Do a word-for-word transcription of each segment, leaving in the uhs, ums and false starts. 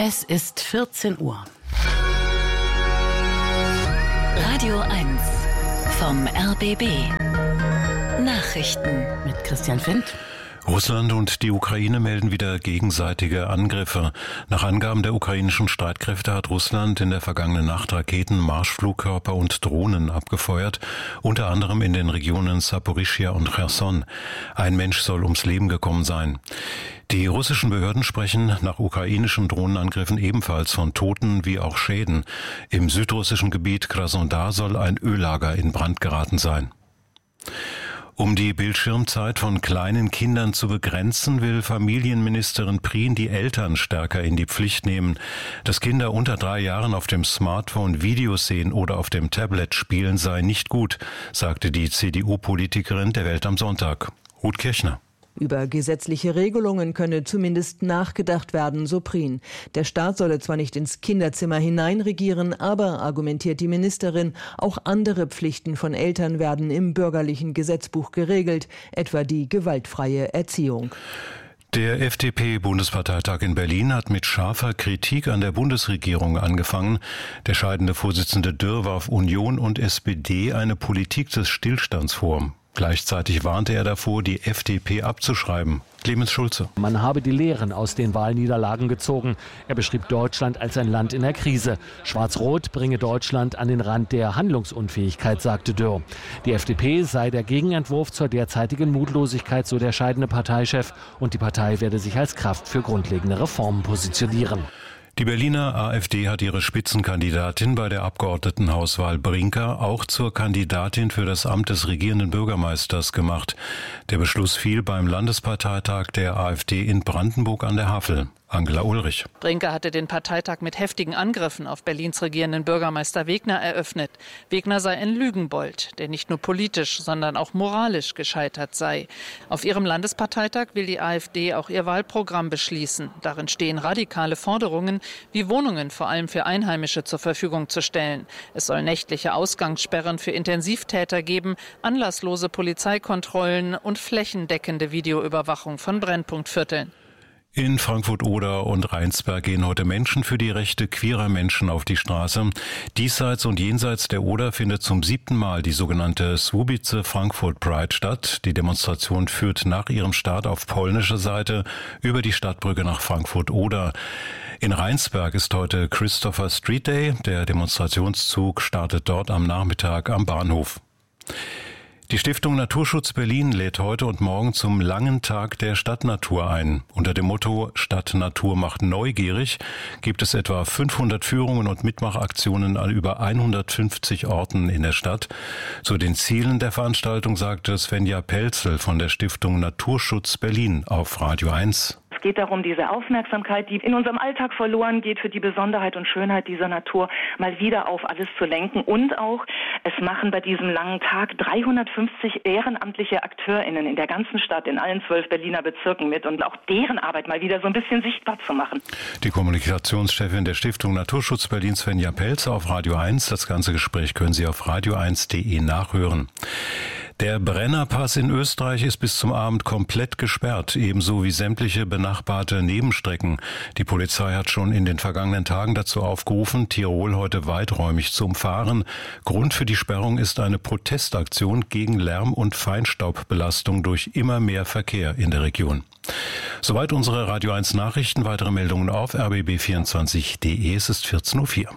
Es ist vierzehn Uhr. Radio eins vom R B B. Nachrichten Mit Christian Fendt. Russland und die Ukraine melden wieder gegenseitige Angriffe. Nach Angaben der ukrainischen Streitkräfte hat Russland in der vergangenen Nacht Raketen, Marschflugkörper und Drohnen abgefeuert, unter anderem in den Regionen Saporischschja und Cherson. Ein Mensch soll ums Leben gekommen sein. Die russischen Behörden sprechen nach ukrainischen Drohnenangriffen ebenfalls von Toten wie auch Schäden. Im südrussischen Gebiet Krasnodar soll ein Öllager in Brand geraten sein. Um die Bildschirmzeit von kleinen Kindern zu begrenzen, will Familienministerin Prien die Eltern stärker in die Pflicht nehmen. Dass Kinder unter drei Jahren auf dem Smartphone Videos sehen oder auf dem Tablet spielen, sei nicht gut, sagte die C D U-Politikerin der Welt am Sonntag. Ruth Kirchner. Über gesetzliche Regelungen könne zumindest nachgedacht werden, so Prien. Der Staat solle zwar nicht ins Kinderzimmer hineinregieren, aber, argumentiert die Ministerin, auch andere Pflichten von Eltern werden im bürgerlichen Gesetzbuch geregelt, etwa die gewaltfreie Erziehung. Der F D P-Bundesparteitag in Berlin hat mit scharfer Kritik an der Bundesregierung angefangen. Der scheidende Vorsitzende Dürr warf Union und S P D eine Politik des Stillstands vor. Gleichzeitig warnte er davor, die F D P abzuschreiben. Clemens Schulze. Man habe die Lehren aus den Wahlniederlagen gezogen. Er beschrieb Deutschland als ein Land in der Krise. Schwarz-Rot bringe Deutschland an den Rand der Handlungsunfähigkeit, sagte Dürr. Die F D P sei der Gegenentwurf zur derzeitigen Mutlosigkeit, so der scheidende Parteichef. Und die Partei werde sich als Kraft für grundlegende Reformen positionieren. Die Berliner AfD hat ihre Spitzenkandidatin bei der Abgeordnetenhauswahl Brinker auch zur Kandidatin für das Amt des regierenden Bürgermeisters gemacht. Der Beschluss fiel beim Landesparteitag der AfD in Brandenburg an der Havel. Angela Ulrich. Brinker hatte den Parteitag mit heftigen Angriffen auf Berlins regierenden Bürgermeister Wegner eröffnet. Wegner sei ein Lügenbold, der nicht nur politisch, sondern auch moralisch gescheitert sei. Auf ihrem Landesparteitag will die AfD auch ihr Wahlprogramm beschließen. Darin stehen radikale Forderungen, wie Wohnungen vor allem für Einheimische zur Verfügung zu stellen. Es soll nächtliche Ausgangssperren für Intensivtäter geben, anlasslose Polizeikontrollen und flächendeckende Videoüberwachung von Brennpunktvierteln. In Frankfurt-Oder und Rheinsberg gehen heute Menschen für die Rechte queerer Menschen auf die Straße. Diesseits und jenseits der Oder findet zum siebten Mal die sogenannte Słubice Frankfurt Pride statt. Die Demonstration führt nach ihrem Start auf polnischer Seite über die Stadtbrücke nach Frankfurt-Oder. In Rheinsberg ist heute Christopher Street Day. Der Demonstrationszug startet dort am Nachmittag am Bahnhof. Die Stiftung Naturschutz Berlin lädt heute und morgen zum langen Tag der Stadtnatur ein. Unter dem Motto Stadtnatur macht neugierig gibt es etwa fünfhundert Führungen und Mitmachaktionen an über hundertfünfzig Orten in der Stadt. Zu den Zielen der Veranstaltung sagte Svenja Pelzel von der Stiftung Naturschutz Berlin auf Radio eins. Es geht darum, diese Aufmerksamkeit, die in unserem Alltag verloren geht, für die Besonderheit und Schönheit dieser Natur mal wieder auf alles zu lenken. Und auch, es machen bei diesem langen Tag dreihundertfünfzig ehrenamtliche AkteurInnen in der ganzen Stadt, in allen zwölf Berliner Bezirken mit und auch deren Arbeit mal wieder so ein bisschen sichtbar zu machen. Die Kommunikationschefin der Stiftung Naturschutz Berlin, Svenja Pelzer, auf Radio eins. Das ganze Gespräch können Sie auf radio eins punkt de nachhören. Der Brennerpass in Österreich ist bis zum Abend komplett gesperrt, ebenso wie sämtliche benachbarte Nebenstrecken. Die Polizei hat schon in den vergangenen Tagen dazu aufgerufen, Tirol heute weiträumig zu umfahren. Grund für die Sperrung ist eine Protestaktion gegen Lärm- und Feinstaubbelastung durch immer mehr Verkehr in der Region. Soweit unsere Radio eins Nachrichten. Weitere Meldungen auf r b b vierundzwanzig punkt de. Es ist vierzehn Uhr vier.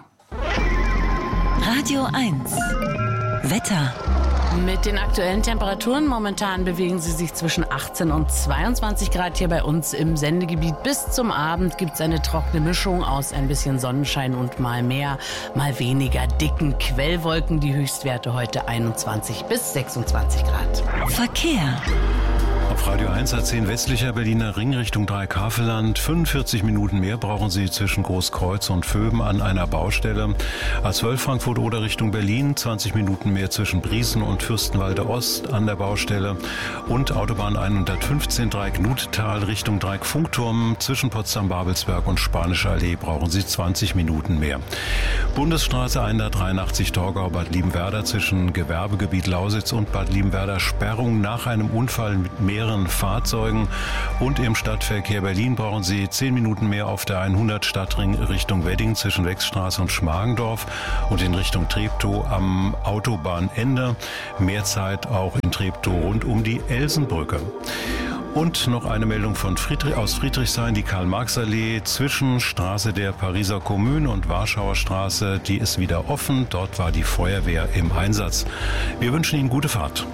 Radio eins Wetter. Mit den aktuellen Temperaturen momentan bewegen sie sich zwischen achtzehn und zweiundzwanzig Grad hier bei uns im Sendegebiet. Bis zum Abend gibt es eine trockene Mischung aus ein bisschen Sonnenschein und mal mehr, mal weniger dicken Quellwolken. Die Höchstwerte heute einundzwanzig bis sechsundzwanzig Grad. Verkehr. Auf Radio eins A zehn westlicher Berliner Ring Richtung Dreieckhaveland. fünfundvierzig Minuten mehr brauchen Sie zwischen Großkreuz und Vöben an einer Baustelle. A zwölf Frankfurt-Oder Richtung Berlin. zwanzig Minuten mehr zwischen Briesen und Fürstenwalde Ost an der Baustelle. Und Autobahn hundertfünfzehn Dreieck-Nuttal Richtung Dreieck-Funkturm. Zwischen Potsdam-Babelsberg und Spanische Allee brauchen Sie zwanzig Minuten mehr. Bundesstraße hundertdreiundachtzig Torgau-Bad Liebenwerda zwischen Gewerbegebiet Lausitz und Bad Liebenwerda. Sperrung nach einem Unfall mit mehr schweren Fahrzeugen. Und im Stadtverkehr Berlin brauchen Sie zehn Minuten mehr auf der hundert Stadtring Richtung Wedding zwischen Wechstraße und Schmargendorf und in Richtung Treptow am Autobahnende. Mehr Zeit auch in Treptow rund um die Elsenbrücke. Und noch eine Meldung von Friedrich, aus Friedrichshain, die Karl-Marx-Allee zwischen Straße der Pariser Kommune und Warschauer Straße, die ist wieder offen. Dort war die Feuerwehr im Einsatz. Wir wünschen Ihnen gute Fahrt.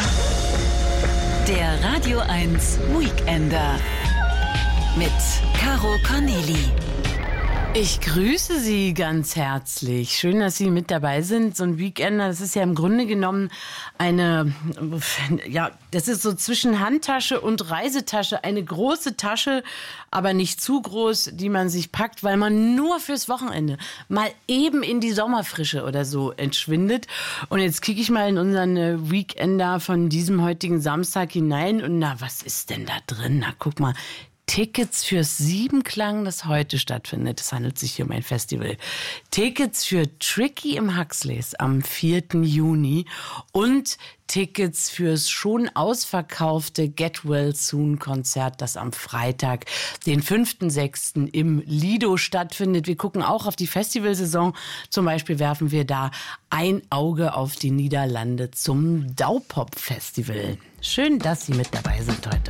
Der Radio eins Weekender mit Caro Corneli. Ich grüße Sie ganz herzlich. Schön, dass Sie mit dabei sind. So ein Weekender, das ist ja im Grunde genommen eine, ja, das ist so zwischen Handtasche und Reisetasche. Eine große Tasche, aber nicht zu groß, die man sich packt, weil man nur fürs Wochenende mal eben in die Sommerfrische oder so entschwindet. Und jetzt kicke ich mal in unseren Weekender von diesem heutigen Samstag hinein. Und na, was ist denn da drin? Na, guck mal. Tickets fürs Siebenklang, das heute stattfindet. Es handelt sich hier um ein Festival. Tickets für Tricky im Huxleys am vierten Juni und Tickets fürs schon ausverkaufte Get Well Soon Konzert, das am Freitag, den fünften sechsten im Lido stattfindet. Wir gucken auch auf die Festivalsaison. Zum Beispiel werfen wir da ein Auge auf die Niederlande zum Daupop Festival. Schön, dass Sie mit dabei sind heute.